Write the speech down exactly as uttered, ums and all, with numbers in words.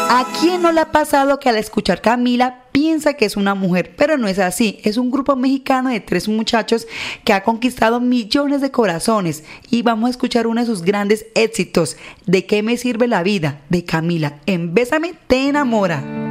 ¿A quién no le ha pasado que al escuchar Camila piensa que es una mujer? Pero no es así, es un grupo mexicano de tres muchachos que ha conquistado millones de corazones. Y vamos a escuchar uno de sus grandes éxitos, ¿De qué me sirve la vida?, de Camila. En Bésame te enamora.